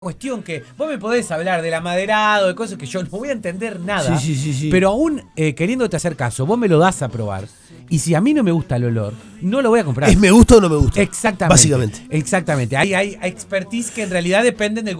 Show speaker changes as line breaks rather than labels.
cuestión que vos me podés hablar del amaderado, de cosas que yo no voy a entender nada,
Sí.
pero aún queriéndote hacer caso, vos me lo das a probar, y si a mí no me gusta el olor, no lo voy a comprar.
¿Es me gusta o no me gusta?
Exactamente.
Básicamente.
Exactamente. Hay expertise que en realidad dependen del